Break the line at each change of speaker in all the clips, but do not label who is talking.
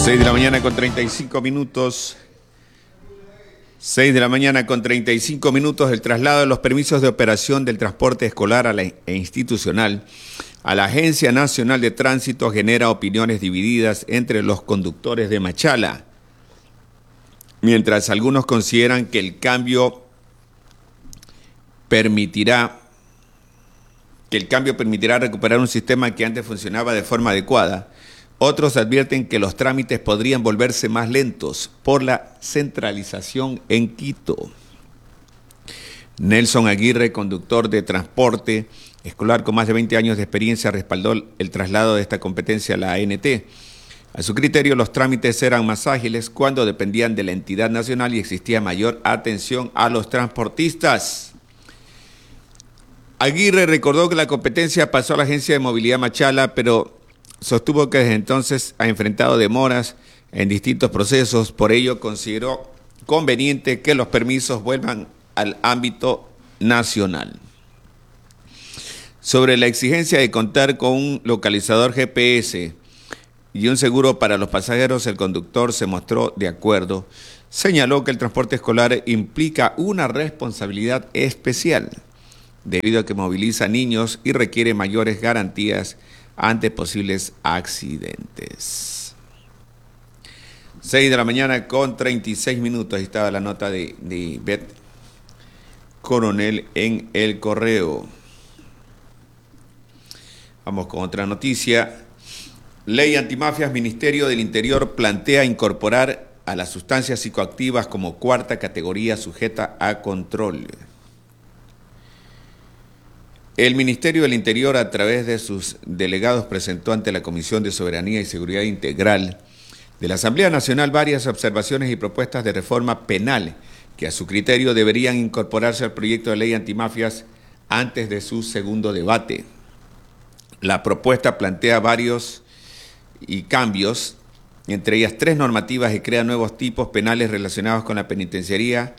6 de la mañana con 35 minutos. 6 de la mañana con 35 minutos. El traslado de los permisos de operación del transporte escolar e institucional a la Agencia Nacional de Tránsito genera opiniones divididas entre los conductores de Machala. Mientras algunos consideran que el cambio permitirá recuperar un sistema que antes funcionaba de forma adecuada, otros advierten que los trámites podrían volverse más lentos por la centralización en Quito. Nelson Aguirre, conductor de transporte escolar con más de 20 años de experiencia, respaldó el traslado de esta competencia a la ANT. A su criterio, los trámites eran más ágiles cuando dependían de la entidad nacional y existía mayor atención a los transportistas. Aguirre recordó que la competencia pasó a la Agencia de Movilidad Machala, pero sostuvo que desde entonces ha enfrentado demoras en distintos procesos. Por ello, consideró conveniente que los permisos vuelvan al ámbito nacional. Sobre la exigencia de contar con un localizador GPS y un seguro para los pasajeros, el conductor se mostró de acuerdo. Señaló que el transporte escolar implica una responsabilidad especial, debido a que moviliza niños y requiere mayores garantías ante posibles accidentes. 6 de la mañana con 36 minutos. Ahí estaba la nota de Beth Coronel en El Correo. Vamos con otra noticia. Ley antimafias. Ministerio del Interior plantea incorporar a las sustancias psicoactivas como cuarta categoría sujeta a control. El Ministerio del Interior, a través de sus delegados, presentó ante la Comisión de Soberanía y Seguridad Integral de la Asamblea Nacional varias observaciones y propuestas de reforma penal que a su criterio deberían incorporarse al proyecto de ley antimafias antes de su segundo debate. La propuesta plantea varios cambios, entre ellas 3 normativas que crean nuevos tipos penales relacionados con la penitenciaría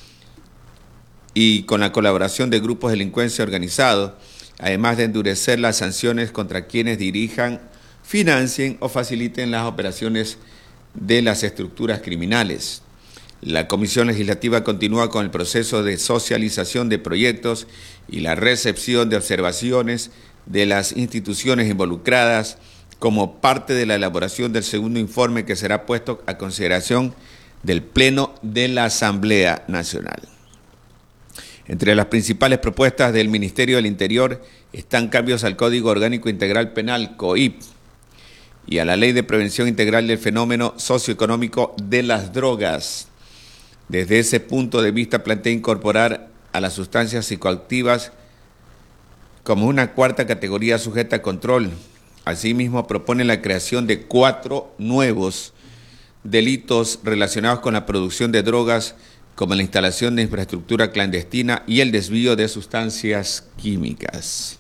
y con la colaboración de grupos de delincuencia organizado, además de endurecer las sanciones contra quienes dirijan, financien o faciliten las operaciones de las estructuras criminales. La Comisión Legislativa continúa con el proceso de socialización de proyectos y la recepción de observaciones de las instituciones involucradas como parte de la elaboración del segundo informe que será puesto a consideración del Pleno de la Asamblea Nacional. Entre las principales propuestas del Ministerio del Interior están cambios al Código Orgánico Integral Penal, COIP, y a la Ley de Prevención Integral del Fenómeno Socioeconómico de las Drogas. Desde ese punto de vista plantea incorporar a las sustancias psicoactivas como una cuarta categoría sujeta a control. Asimismo, propone la creación de 4 nuevos delitos relacionados con la producción de drogas, como la instalación de infraestructura clandestina y el desvío de sustancias químicas.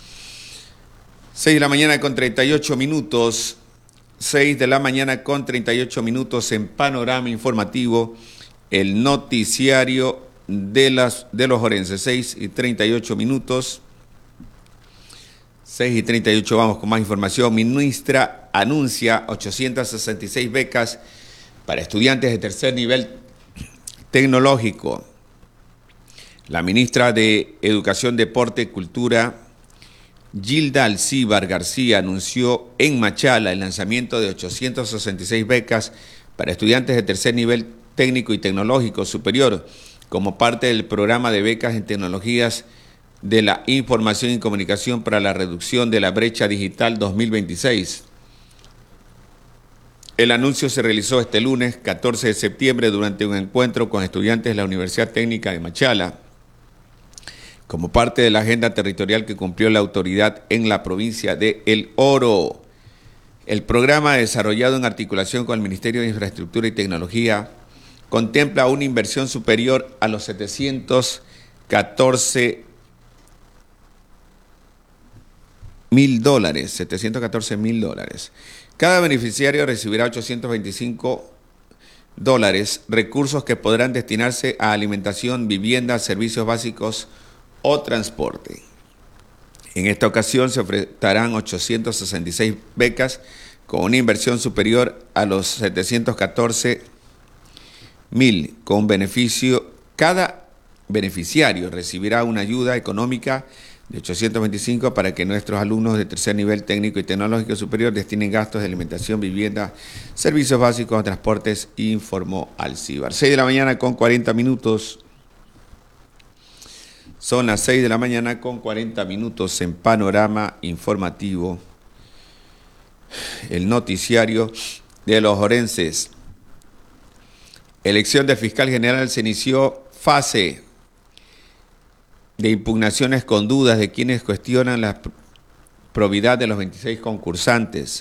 6 de la mañana con 38 minutos. 6 de la mañana con 38 minutos en Panorama Informativo, el noticiario de los orenses. 6 y 38 minutos. 6 y 38, vamos con más información. Ministra anuncia 866 becas para estudiantes de tercer nivel tecnológico. La ministra de Educación, Deporte y Cultura, Gilda Alcíbar García, anunció en Machala el lanzamiento de 866 becas para estudiantes de tercer nivel técnico y tecnológico superior, como parte del programa de becas en tecnologías de la información y comunicación para la reducción de la brecha digital 2026. El anuncio se realizó este lunes, 14 de septiembre, durante un encuentro con estudiantes de la Universidad Técnica de Machala, como parte de la agenda territorial que cumplió la autoridad en la provincia de El Oro. El programa, desarrollado en articulación con el Ministerio de Infraestructura y Tecnología, contempla una inversión superior a los $714 mil. Cada beneficiario recibirá $825, recursos que podrán destinarse a alimentación, vivienda, servicios básicos o transporte. En esta ocasión se ofertarán 866 becas con una inversión superior a los 714.000 con beneficio. Cada beneficiario recibirá una ayuda económica de 825 para que nuestros alumnos de tercer nivel técnico y tecnológico superior destinen gastos de alimentación, vivienda, servicios básicos, transportes, informó Alcibar. 6 de la mañana con 40 minutos. Son las 6 de la mañana con 40 minutos en Panorama Informativo, el noticiario de los orenses. Elección del fiscal general, se inició fase de impugnaciones con dudas de quienes cuestionan la probidad de los 26 concursantes.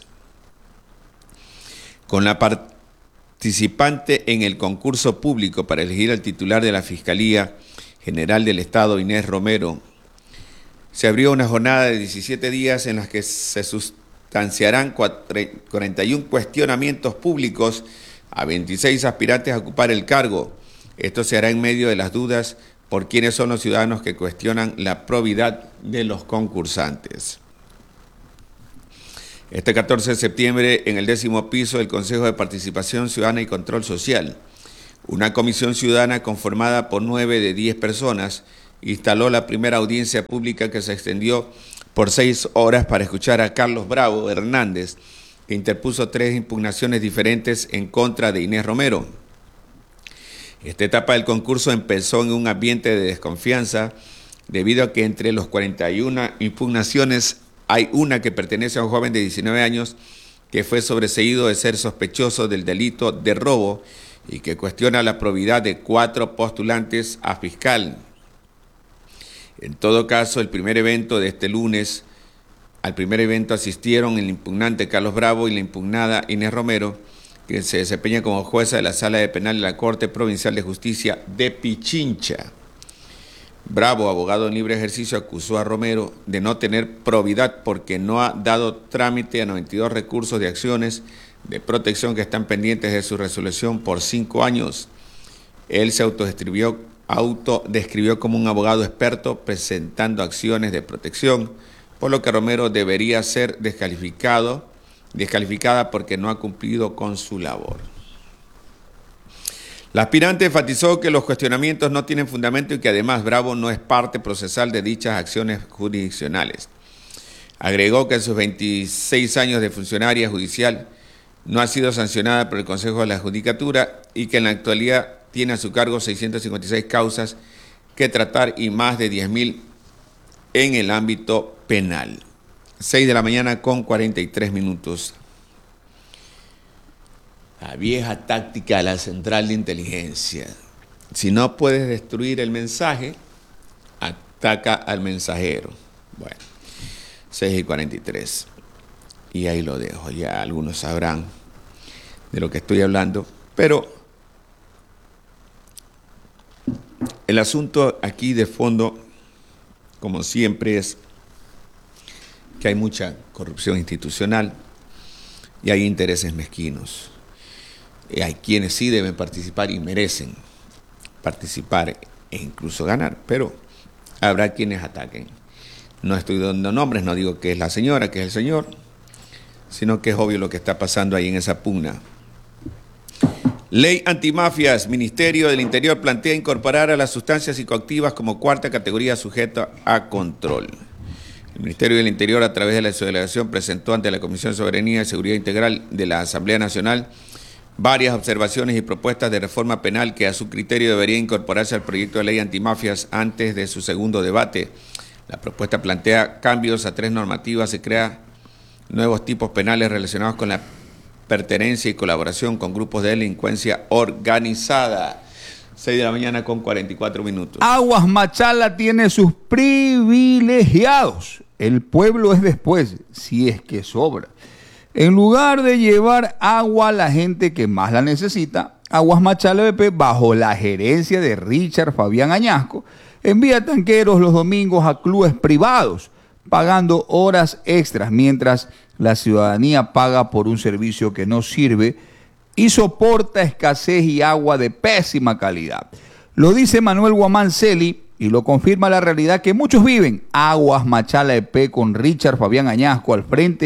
Con la participante en el concurso público para elegir al titular de la Fiscalía General del Estado, Inés Romero, se abrió una jornada de 17 días en las que se sustanciarán 41 cuestionamientos públicos a 26 aspirantes a ocupar el cargo. Esto se hará en medio de las dudas por quiénes son los ciudadanos que cuestionan la probidad de los concursantes. Este 14 de septiembre, en el 10º piso del Consejo de Participación Ciudadana y Control Social, una comisión ciudadana conformada por 9 de 10 personas instaló la primera audiencia pública que se extendió por 6 horas para escuchar a Carlos Bravo Hernández, que interpuso 3 impugnaciones diferentes en contra de Inés Romero. Esta etapa del concurso empezó en un ambiente de desconfianza debido a que entre los 41 impugnaciones hay una que pertenece a un joven de 19 años que fue sobreseído de ser sospechoso del delito de robo y que cuestiona la probidad de 4 postulantes a fiscal. En todo caso, el primer evento de este lunes, al primer evento asistieron el impugnante Carlos Bravo y la impugnada Inés Romero, que se desempeña como jueza de la Sala de Penal de la Corte Provincial de Justicia de Pichincha. Bravo, abogado en libre ejercicio, acusó a Romero de no tener probidad porque no ha dado trámite a 92 recursos de acciones de protección que están pendientes de su resolución por 5 años. Él se autodescribió como un abogado experto presentando acciones de protección, por lo que Romero debería ser descalificada porque no ha cumplido con su labor. La aspirante enfatizó que los cuestionamientos no tienen fundamento y que además Bravo no es parte procesal de dichas acciones jurisdiccionales. Agregó que en sus 26 años de funcionaria judicial no ha sido sancionada por el Consejo de la Judicatura y que en la actualidad tiene a su cargo 656 causas que tratar y más de 10.000 en el ámbito penal. 6 de la mañana con 43 minutos. La vieja táctica de la central de inteligencia. Si no puedes destruir el mensaje, ataca al mensajero. Bueno, 6 y 43. Y ahí lo dejo. Ya algunos sabrán de lo que estoy hablando. Pero el asunto aquí de fondo, como siempre, es que hay mucha corrupción institucional y hay intereses mezquinos. Y hay quienes sí deben participar y merecen participar e incluso ganar, pero habrá quienes ataquen. No estoy dando nombres, no digo que es la señora, que es el señor, sino que es obvio lo que está pasando ahí en esa pugna. Ley antimafias. Ministerio del Interior plantea incorporar a las sustancias psicoactivas como 4ª categoría sujeta a control. El Ministerio del Interior, a través de la delegación, presentó ante la Comisión de Soberanía y Seguridad Integral de la Asamblea Nacional varias observaciones y propuestas de reforma penal que a su criterio debería incorporarse al proyecto de ley antimafias antes de su segundo debate. La propuesta plantea cambios a 3 normativas y crea nuevos tipos penales relacionados con la pertenencia y colaboración con grupos de delincuencia organizada. 6 de la mañana con 44 minutos.
Aguas Machala tiene sus privilegiados. El pueblo es después, si es que sobra. En lugar de llevar agua a la gente que más la necesita, Aguas Machala BP, bajo la gerencia de Richard Fabián Añasco, envía tanqueros los domingos a clubes privados, pagando horas extras, mientras la ciudadanía paga por un servicio que no sirve y soporta escasez y agua de pésima calidad. Lo dice Manuel Guamán Celi y lo confirma la realidad que muchos viven. Aguas Machala EP con Richard Fabián Añasco al frente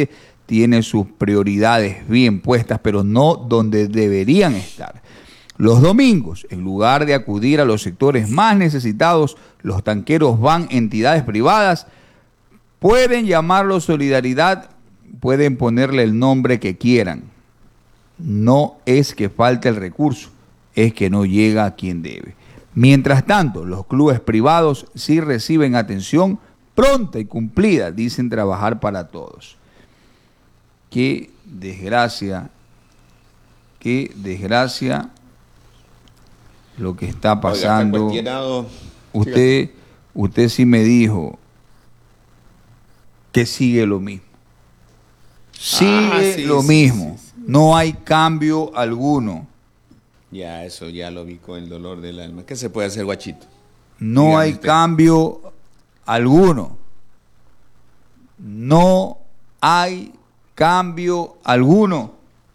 tiene sus prioridades bien puestas, pero no donde deberían estar. Los domingos, en lugar de acudir a los sectores más necesitados, los tanqueros van a entidades privadas. Pueden llamarlo solidaridad, pueden ponerle el nombre que quieran. No es que falte el recurso, es que no llega a quien debe. Mientras tanto, los clubes privados sí reciben atención pronta y cumplida, dicen trabajar para todos. Qué desgracia lo que está pasando.
Oiga,
usted sí me dijo que sigue lo mismo. Sigue lo mismo. Sí. No hay cambio alguno.
Ya, eso ya lo vi con el dolor del alma. ¿Qué se puede hacer, guachito?
No
Dígame
hay
usted.
cambio alguno. No hay cambio alguno.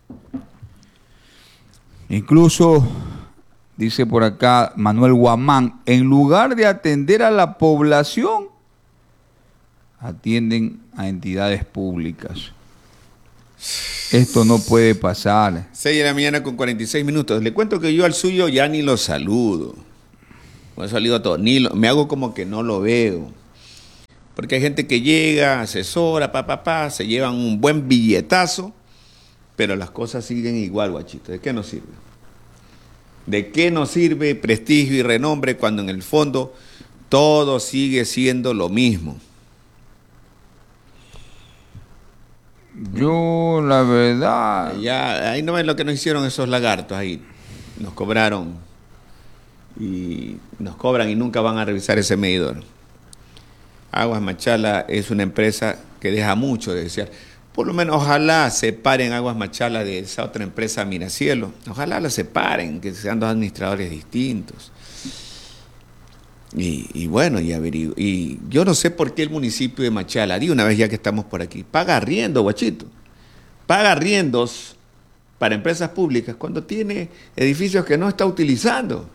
Incluso, dice por acá Manuel Guamán, en lugar de atender a la población, atienden a entidades públicas. Esto no puede pasar.
6 de la mañana con 46 minutos. Le cuento que yo al suyo ya ni lo saludo. No he salido a todo. Me hago como que no lo veo. Porque hay gente que llega, asesora, se llevan un buen billetazo, pero las cosas siguen igual, guachito. ¿De qué nos sirve? ¿De qué nos sirve prestigio y renombre cuando en el fondo todo sigue siendo lo mismo?
Yo, la verdad...
Ya, ahí no ven lo que nos hicieron esos lagartos ahí. Nos cobraron y nos cobran y nunca van a revisar ese medidor. Aguas Machala es una empresa que deja mucho de desear. Por lo menos ojalá separen Aguas Machala de esa otra empresa Miracielo. Ojalá la separen, que sean dos administradores distintos. Y bueno, y yo no sé por qué el municipio de Machala, di una vez ya que estamos por aquí, paga arriendo, guachito. Paga arriendos para empresas públicas cuando tiene edificios que no está utilizando.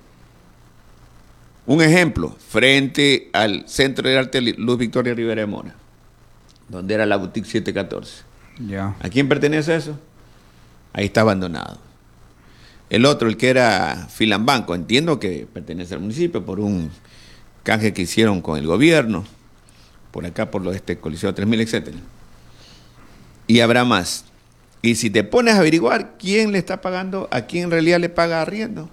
Un ejemplo, frente al Centro de Arte Luz Victoria Rivera de Mora, donde era la Boutique 714.
Ya.
¿A quién pertenece eso? Ahí está abandonado. El otro, el que era Filambanco, entiendo que pertenece al municipio por un canje que hicieron con el gobierno, por acá por lo de este Coliseo 3000, etc. Y habrá más. Y si te pones a averiguar quién le está pagando, a quién en realidad le paga arriendo.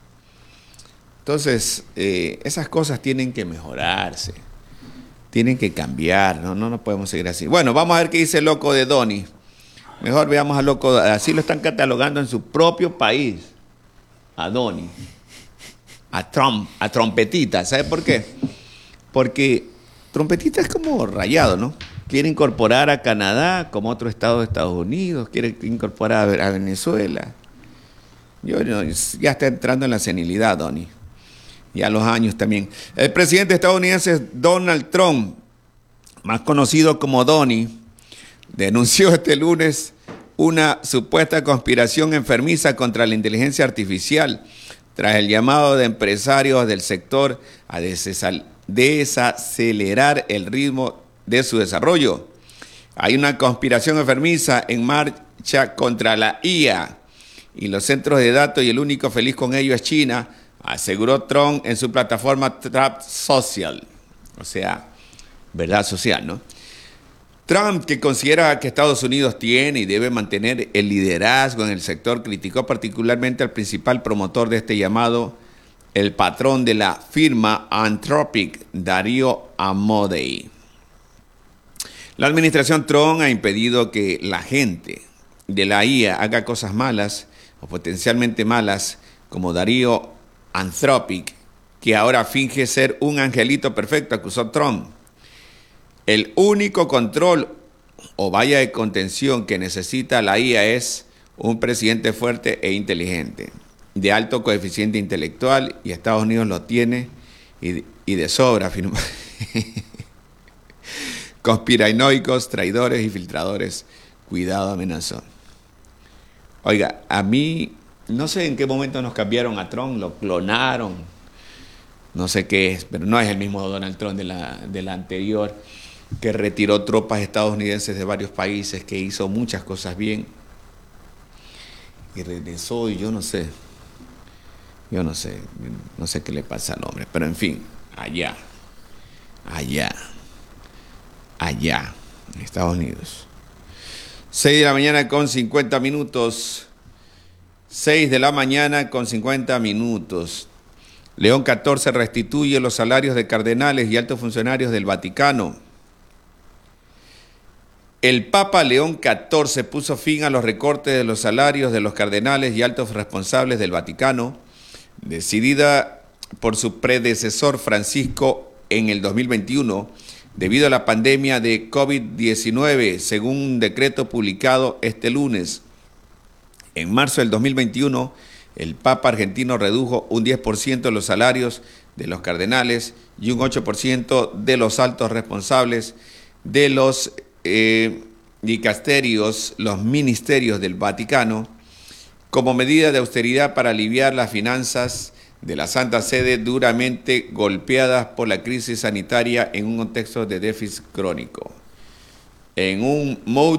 Entonces, esas cosas tienen que mejorarse, tienen que cambiar, no podemos seguir así. Bueno, vamos a ver qué dice el loco de Donny. Mejor veamos al loco, así lo están catalogando en su propio país, a Donny, a Trump, a Trompetita. ¿Sabe por qué? Porque Trompetita es como rayado, ¿no? Quiere incorporar a Canadá como otro estado de Estados Unidos, quiere incorporar a Venezuela. Ya está entrando en la senilidad, Donny. Y a los años también. El presidente estadounidense Donald Trump, más conocido como Donny, denunció este lunes una supuesta conspiración enfermiza contra la inteligencia artificial tras el llamado de empresarios del sector a desacelerar el ritmo de su desarrollo. Hay una conspiración enfermiza en marcha contra la IA y los centros de datos y el único feliz con ello es China, aseguró Trump en su plataforma Truth Social, o sea, verdad social, ¿no? Trump, que considera que Estados Unidos tiene y debe mantener el liderazgo en el sector, criticó particularmente al principal promotor de este llamado, el patrón de la firma Anthropic, Darío Amodei. La administración Trump ha impedido que la gente de la IA haga cosas malas o potencialmente malas, como Darío Anthropic, que ahora finge ser un angelito perfecto, acusó Trump. El único control o valla de contención que necesita la IA es un presidente fuerte e inteligente, de alto coeficiente intelectual, y Estados Unidos lo tiene y de sobra, afirmó. Conspiranoicos, traidores y filtradores, cuidado, amenazó. Oiga, a mí, no sé en qué momento nos cambiaron a Trump, lo clonaron, no sé qué es, pero no es el mismo Donald Trump de la anterior. que retiró tropas estadounidenses de varios países, que hizo muchas cosas bien y regresó y yo no sé qué le pasa al hombre, pero en fin, allá, en Estados Unidos. 6 de la mañana con 50 minutos. 6 de la mañana con 50 minutos. León XIV restituye los salarios de cardenales y altos funcionarios del Vaticano. El Papa León XIV puso fin a los recortes de los salarios de los cardenales y altos responsables del Vaticano, decidida por su predecesor Francisco en el 2021, debido a la pandemia de COVID-19, según un decreto publicado este lunes. En marzo del 2021, el Papa argentino redujo un 10% los salarios de los cardenales y un 8% de los altos responsables de los dicasterios, los ministerios del Vaticano, como medida de austeridad para aliviar las finanzas de la Santa Sede duramente golpeadas por la crisis sanitaria en un contexto de déficit crónico. En un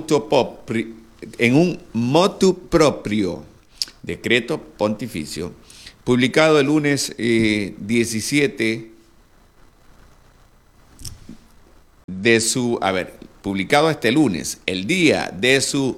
motu proprio decreto pontificio, publicado el lunes 17 publicado este lunes, el día de su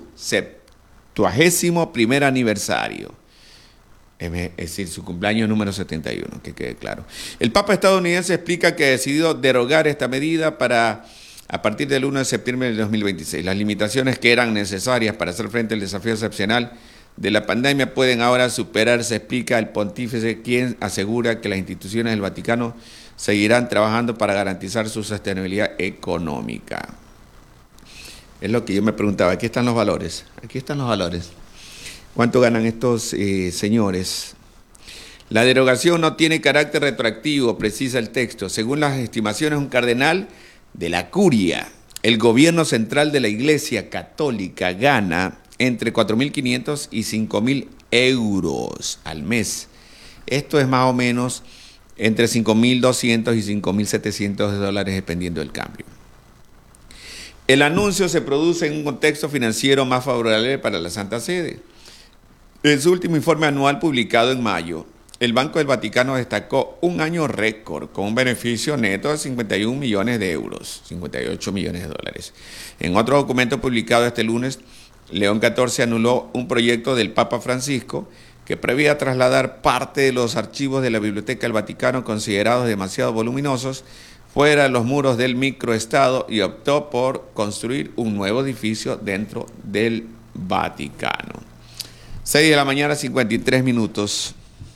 71º aniversario. Es decir, su cumpleaños número 71, que quede claro. El Papa estadounidense explica que ha decidido derogar esta medida a partir del 1 de septiembre del 2026. Las limitaciones que eran necesarias para hacer frente al desafío excepcional de la pandemia pueden ahora superarse, explica el pontífice, quien asegura que las instituciones del Vaticano seguirán trabajando para garantizar su sostenibilidad económica. Es lo que yo me preguntaba, aquí están los valores. ¿Cuánto ganan estos señores? La derogación no tiene carácter retroactivo, precisa el texto. Según las estimaciones, un cardenal de la curia, el gobierno central de la Iglesia Católica, gana entre 4.500 y 5.000 euros al mes. Esto es más o menos entre 5.200 y 5.700 dólares dependiendo del cambio. El anuncio se produce en un contexto financiero más favorable para la Santa Sede. En su último informe anual publicado en mayo, el Banco del Vaticano destacó un año récord con un beneficio neto de 51 millones de euros, 58 millones de dólares. En otro documento publicado este lunes, León XIV anuló un proyecto del Papa Francisco que preveía trasladar parte de los archivos de la Biblioteca del Vaticano considerados demasiado voluminosos fuera de los muros del microestado y optó por construir un nuevo edificio dentro del Vaticano. 6 de la mañana, 53 minutos.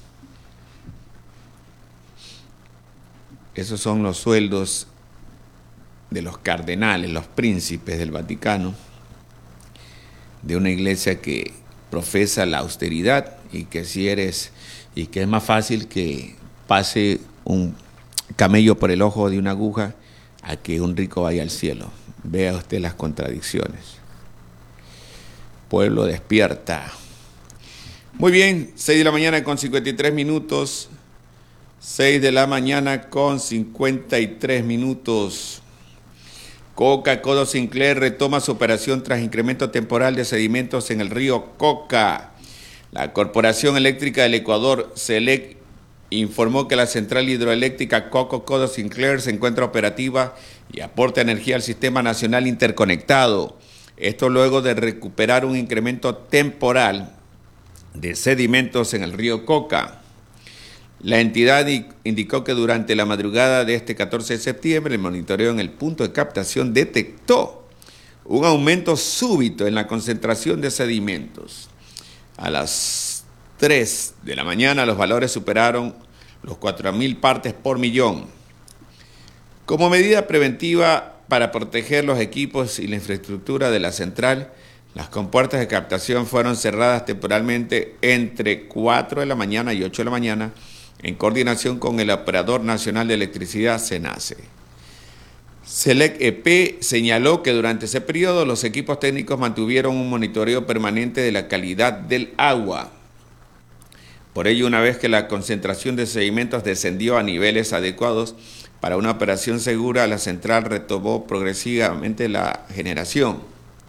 Esos son los sueldos de los cardenales, los príncipes del Vaticano, de una iglesia que profesa la austeridad y que que es más fácil que pase un camello por el ojo de una aguja a que un rico vaya al cielo. Vea usted las contradicciones. Pueblo, despierta. Muy bien, 6 de la mañana con 53 minutos. 6 de la mañana con 53 minutos. Coca-Cola Sinclair retoma su operación tras incremento temporal de sedimentos en el río Coca. La Corporación Eléctrica del Ecuador, CELEC, informó que la central hidroeléctrica Coca-Cola Sinclair se encuentra operativa y aporta energía al sistema nacional interconectado. Esto luego de recuperar un incremento temporal de sedimentos en el río Coca. La entidad indicó que durante la madrugada de este 14 de septiembre, el monitoreo en el punto de captación detectó un aumento súbito en la concentración de sedimentos. A las 3 de la mañana los valores superaron los 4.000 partes por millón. Como medida preventiva para proteger los equipos y la infraestructura de la central, las compuertas de captación fueron cerradas temporalmente entre 4 de la mañana y 8 de la mañana, en coordinación con el Operador Nacional de Electricidad, SENACE. CELEC EP señaló que durante ese periodo los equipos técnicos mantuvieron un monitoreo permanente de la calidad del agua. Por ello, una vez que la concentración de sedimentos descendió a niveles adecuados, Para una operación segura, la central retomó progresivamente la generación.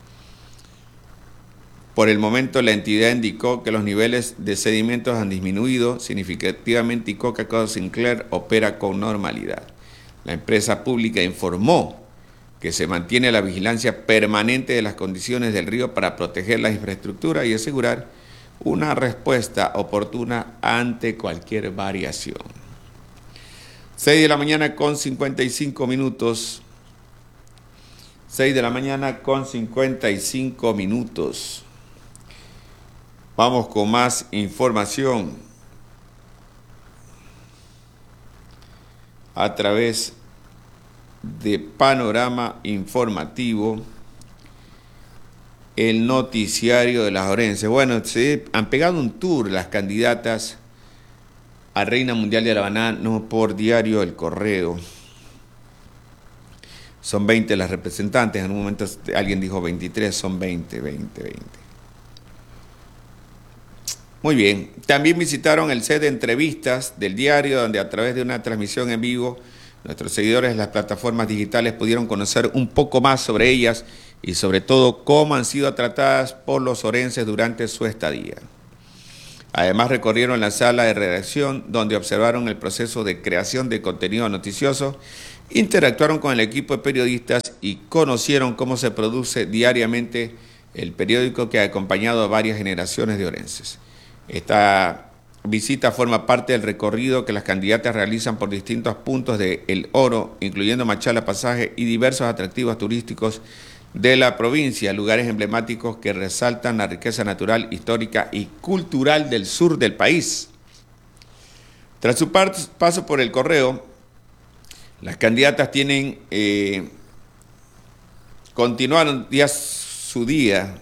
Por el momento, la entidad indicó que los niveles de sedimentos han disminuido significativamente y Coca-Cola Sinclair opera con normalidad. La empresa pública informó que se mantiene la vigilancia permanente de las condiciones del río para proteger la infraestructura y asegurar una respuesta oportuna ante cualquier variación. 6 de la mañana con 55 minutos. 6 de la mañana con 55 minutos. Vamos con más información a través de Panorama Informativo, el noticiario de las Orense. Bueno, se han pegado un tour las candidatas a Reina Mundial de la Banana, no por diario El Correo. Son 20 las representantes, en un momento alguien dijo 23, son 20. Muy bien, también visitaron el set de entrevistas del diario, donde a través de una transmisión en vivo, nuestros seguidores de las plataformas digitales pudieron conocer un poco más sobre ellas y sobre todo cómo han sido tratadas por los orenses durante su estadía. Además recorrieron la sala de redacción donde observaron el proceso de creación de contenido noticioso, interactuaron con el equipo de periodistas y conocieron cómo se produce diariamente el periódico que ha acompañado a varias generaciones de orenses. Esta visita forma parte del recorrido que las candidatas realizan por distintos puntos de El Oro, incluyendo Machala Pasaje y diversos atractivos turísticos de la provincia, lugares emblemáticos que resaltan la riqueza natural, histórica y cultural del sur del país. Tras su paso por El Correo, las candidatas continuaron su día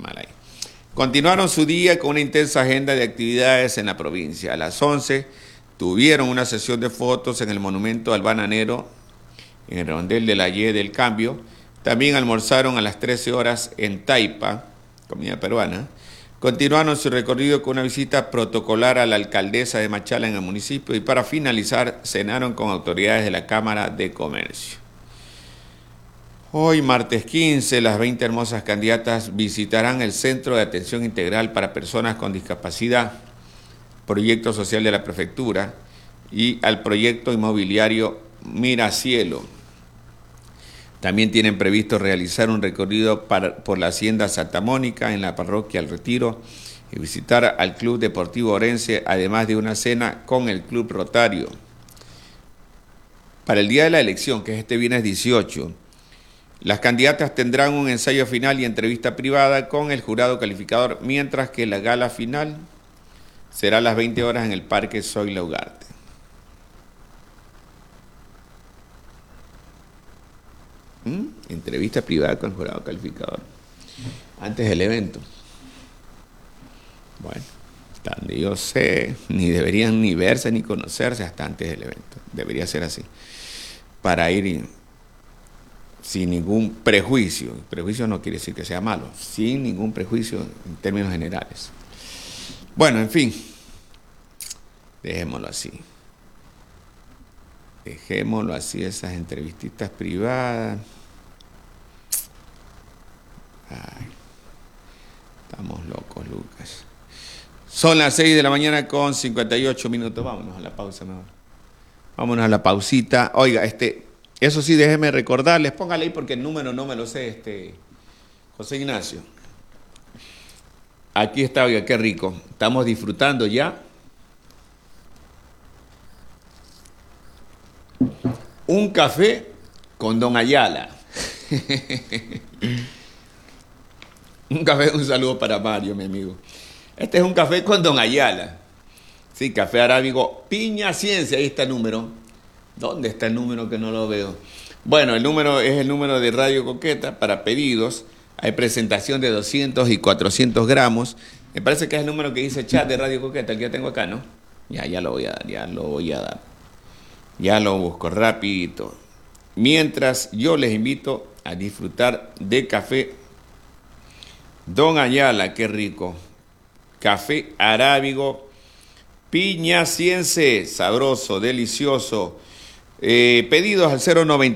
con una intensa agenda de actividades en la provincia. A las 11 tuvieron una sesión de fotos en el monumento al bananero, en el redondel de la Y del Cambio. También almorzaron a las 13 horas en Taipa, comida peruana. Continuaron su recorrido con una visita protocolar a la alcaldesa de Machala en el municipio y para finalizar cenaron con autoridades de la Cámara de Comercio. Hoy, martes 15, las 20 hermosas candidatas visitarán el Centro de Atención Integral para Personas con Discapacidad, proyecto social de la Prefectura, y al proyecto inmobiliario Miracielo. También tienen previsto realizar un recorrido por la Hacienda Santa Mónica en la parroquia El Retiro y visitar al Club Deportivo Orense, además de una cena con el Club Rotario. Para el día de la elección, que es este viernes 18, las candidatas tendrán un ensayo final y entrevista privada con el jurado calificador, mientras que la gala final será a las 20 horas en el Parque Zoila Ugarte. Entrevista privada con el jurado calificador antes del evento. Bueno, hasta donde yo sé, ni deberían ni verse ni conocerse hasta antes del evento. Debería ser así, para ir sin ningún prejuicio. Prejuicio no quiere decir que sea malo, sin ningún prejuicio en términos generales. Bueno, en fin, dejémoslo así. Dejémoslo así, esas entrevistitas privadas. Ay, estamos locos, Lucas. Son las 6 de la mañana con 58 minutos. Vámonos a la pausa mejor. Vámonos a la pausita. Oiga, eso sí, déjeme recordarles, póngale ahí porque el número no me lo sé, José Ignacio. Aquí está, oiga, qué rico. Estamos disfrutando ya un café con Don Ayala. Un saludo para Mario, mi amigo. Este es un café con Don Ayala. Sí, café arábigo Piña Ciencia, ahí está el número. ¿Dónde está el número que no lo veo? Bueno, el número es el número de Radio Coqueta para pedidos. Hay presentación de 200 y 400 gramos. Me parece que es el número que dice chat de Radio Coqueta, el que ya tengo acá, ¿no? Ya lo voy a dar. Ya lo busco rapidito. Mientras yo les invito a disfrutar de café Don Ayala, qué rico. Café arábigo Piña Ciense, sabroso, delicioso. Pedidos al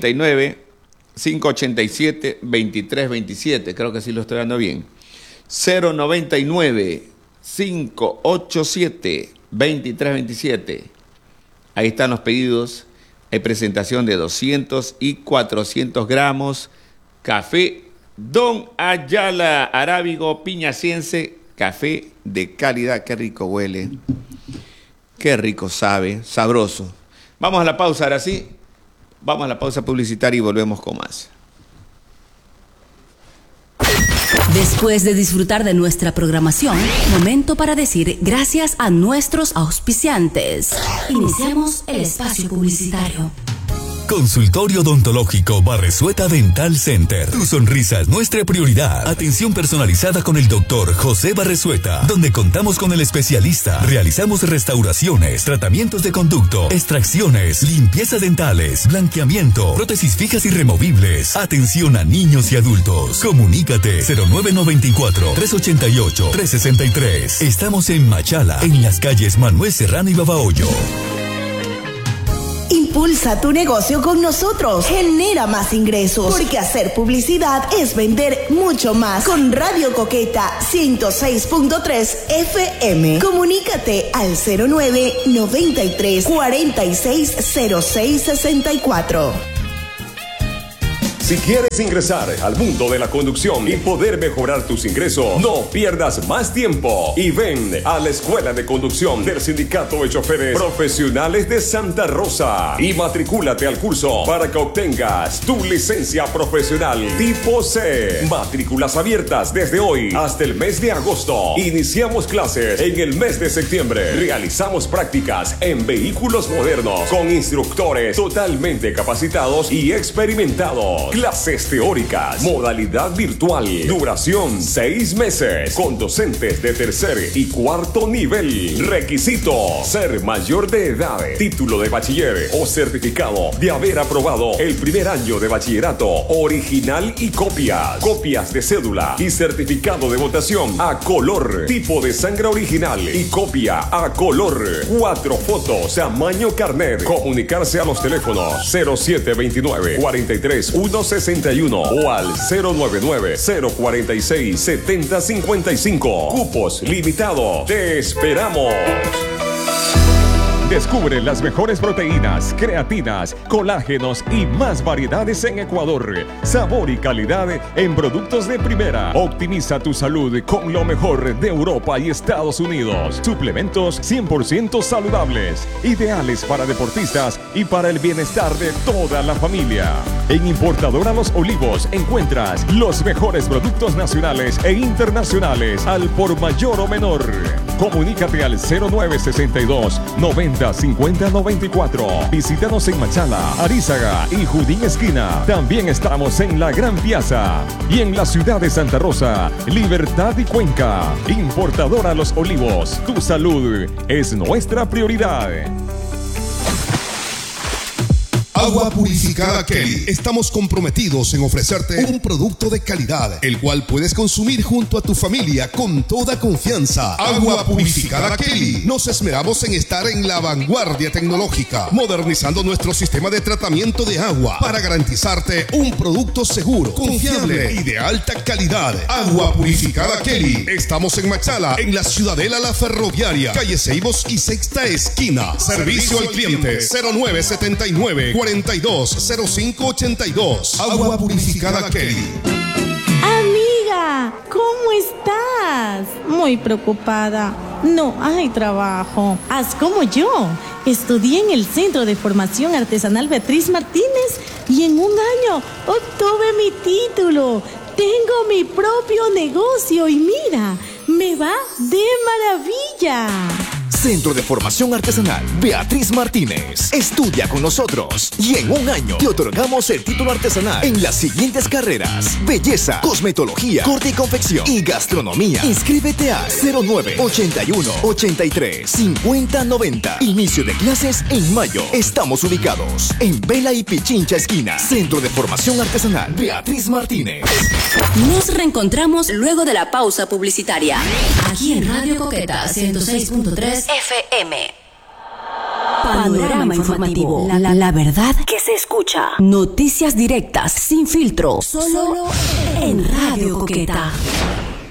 099-587-2327. Creo que sí lo estoy dando bien. 099-587-2327. Ahí están los pedidos. Hay presentación de 200 y 400 gramos. Café Don Ayala, arábigo piñaciense, café de calidad. Qué rico huele, qué rico sabe, sabroso. Vamos a la pausa, ahora sí. Vamos a la pausa publicitaria y volvemos con más.
Después de disfrutar de nuestra programación, momento para decir gracias a nuestros auspiciantes. Iniciamos el espacio publicitario.
Consultorio Odontológico Barresueta Dental Center. Tu sonrisa es nuestra prioridad. Atención personalizada con el doctor José Barresueta, donde contamos con el especialista. Realizamos restauraciones, tratamientos de conducto, extracciones, limpieza dentales, blanqueamiento, prótesis fijas y removibles. Atención a niños y adultos. Comunícate 0994-388-363. Estamos en Machala, en las calles Manuel Serrano y Babahoyo.
Impulsa tu negocio con nosotros. Genera más ingresos. Porque hacer publicidad es vender mucho más. Con Radio Coqueta 106.3 FM. Comunícate al 09-93-460664.
Si quieres ingresar al mundo de la conducción y poder mejorar tus ingresos, no pierdas más tiempo y ven a la Escuela de Conducción del Sindicato de Choferes Profesionales de Santa Rosa y matricúlate al curso para que obtengas tu licencia profesional tipo C. Matrículas abiertas desde hoy hasta el mes de agosto. Iniciamos clases en el mes de septiembre. Realizamos prácticas en vehículos modernos con instructores totalmente capacitados y experimentados. Clases teóricas, modalidad virtual, duración 6 meses, con docentes de tercer y cuarto nivel. Requisito: ser mayor de edad, título de bachiller o certificado de haber aprobado el primer año de bachillerato, original y copias de cédula y certificado de votación a color, tipo de sangre original y copia a color, 4 fotos, tamaño carnet. Comunicarse a los teléfonos 0729-43-161 o al 099-046-7055. Cupos limitados. Te esperamos. Descubre las mejores proteínas, creatinas, colágenos y más variedades en Ecuador. Sabor y calidad en productos de primera. Optimiza tu salud con lo mejor de Europa y Estados Unidos. Suplementos 100% saludables, ideales para deportistas y para el bienestar de toda la familia. En Importadora Los Olivos encuentras los mejores productos nacionales e internacionales al por mayor o menor. Comunícate al 0962 90 50 94. Visítanos en Machala, Arízaga y Judín Esquina. También estamos en la Gran Piazza y en la ciudad de Santa Rosa, Libertad y Cuenca. Importadora Los Olivos, tu salud es nuestra prioridad.
Agua Purificada Kelly. Estamos comprometidos en ofrecerte un producto de calidad, el cual puedes consumir junto a tu familia con toda confianza. Agua Purificada Kelly. Nos esmeramos en estar en la vanguardia tecnológica, modernizando nuestro sistema de tratamiento de agua para garantizarte un producto seguro, confiable y de alta calidad. Agua Purificada Kelly. Estamos en Machala, en la Ciudadela La Ferroviaria, calle Ceibos y Sexta Esquina. Servicio al cliente 0979 420582. Agua Purificada Kelly.
Amiga, ¿cómo estás? Muy preocupada. No hay trabajo. Haz como yo. Estudié en el Centro de Formación Artesanal Beatriz Martínez y en un año obtuve mi título. Tengo mi propio negocio y mira, me va de maravilla.
Centro de Formación Artesanal Beatriz Martínez. Estudia con nosotros y en un año te otorgamos el título artesanal en las siguientes carreras: belleza, cosmetología, corte y confección y gastronomía. Inscríbete a 0981 83 50 90. Inicio de clases en mayo. Estamos ubicados en Vela y Pichincha esquina. Centro de Formación Artesanal Beatriz Martínez.
Nos reencontramos luego de la pausa publicitaria. Aquí en Radio Coqueta 106.3 FM. Panorama informativo. La verdad que se escucha. Noticias directas, sin filtro. Solo en Radio Coqueta.